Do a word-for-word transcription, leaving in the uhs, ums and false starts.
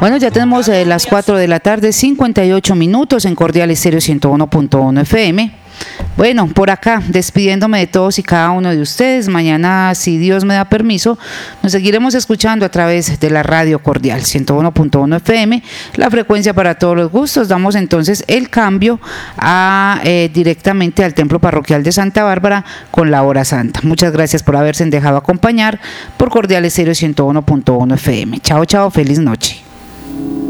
Bueno, ya tenemos eh, las cuatro de la tarde, cincuenta y ocho minutos en Cordial Estéreo ciento uno punto uno F M. Bueno, por acá, despidiéndome de todos y cada uno de ustedes. Mañana, si Dios me da permiso, nos seguiremos escuchando a través de la radio Cordial ciento uno punto uno F M, la frecuencia para todos los gustos. Damos entonces el cambio a, eh, directamente al Templo Parroquial de Santa Bárbara con la Hora Santa. Muchas gracias por haberse dejado acompañar por Cordial Estéreo ciento uno punto uno F M. Chao, chao, feliz noche.